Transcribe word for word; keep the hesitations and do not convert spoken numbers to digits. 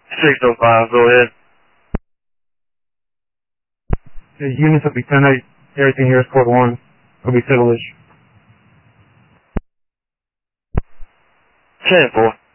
six oh five, go ahead. The units will be ten eight. Everything here is Port one. It'll be civilish. ten four.